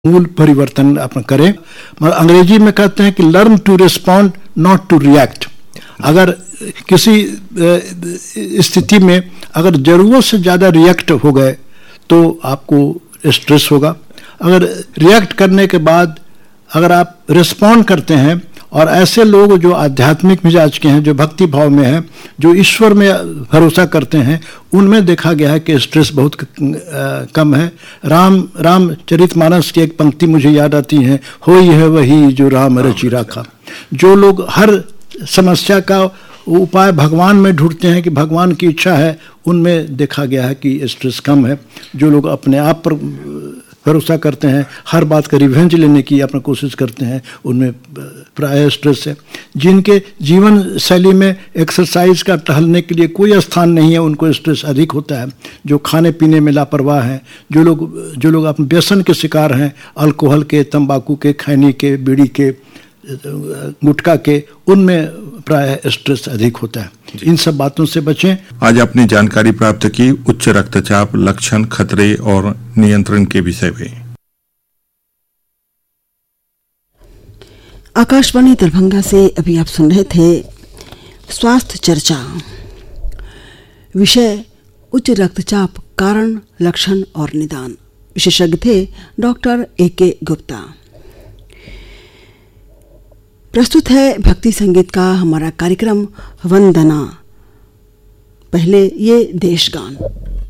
मूल परिवर्तन अपन करें। मगर अंग्रेजी में कहते हैं कि learn to respond not to react. अगर किसी स्थिति में अगर जरूरत से ज़्यादा रिएक्ट हो गए तो आपको स्ट्रेस होगा। अगर रिएक्ट करने के बाद अगर आप रिस्पॉन्ड करते हैं, और ऐसे लोग जो आध्यात्मिक मिजाज के हैं, जो भक्ति भाव में हैं, जो ईश्वर में भरोसा करते हैं, उनमें देखा गया है कि स्ट्रेस बहुत कम है। रामचरितमानस की एक पंक्ति मुझे याद आती है, होई है वही जो राम रचि राखा। जो लोग हर समस्या का उपाय भगवान में ढूंढते हैं कि भगवान की इच्छा है, उनमें देखा गया है कि स्ट्रेस कम है। जो लोग अपने आप पर भरोसा करते हैं, हर बात का रिवेंज लेने की अपना कोशिश करते हैं, उनमें प्राय स्ट्रेस है। जिनके जीवन शैली में एक्सरसाइज का टहलने के लिए कोई स्थान नहीं है, उनको स्ट्रेस अधिक होता है। जो खाने पीने में लापरवाह हैं, जो लोग अपने व्यसन के शिकार हैं, अल्कोहल के, तंबाकू के, खैनी के, बीड़ी के, गुटखा के, उनमें प्राय स्ट्रेस अधिक होता है। इन सब बातों से बचें। आज आपने जानकारी प्राप्त की उच्च रक्तचाप, लक्षण, खतरे और नियंत्रण के विषय में। आकाशवाणी दरभंगा से अभी आप सुन रहे थे स्वास्थ्य चर्चा। विषय उच्च रक्तचाप, कारण, लक्षण और निदान। विशेषज्ञ थे डॉक्टर AK गुप्ता। प्रस्तुत है भक्ति संगीत का हमारा कार्यक्रम वंदना। पहले ये देशगान।